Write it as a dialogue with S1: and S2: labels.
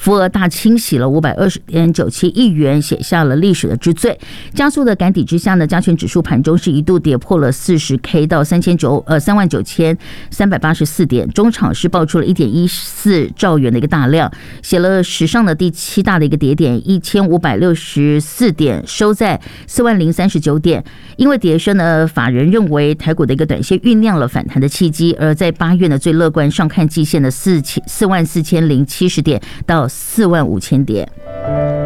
S1: 浮额大清洗了520.97亿元，写下了历史的之最。加速的赶底之下呢，加权指数盘中是一度跌破了40K 到39,384点，中场是爆出了1.14兆元的一个大量，写了史上的第7大的一个跌点，1564点，收在40039点。因为跌升呢，法人认为台股的一个短线酝酿了反弹的契机，而在8月呢最乐观上看季线的44070点到45000点。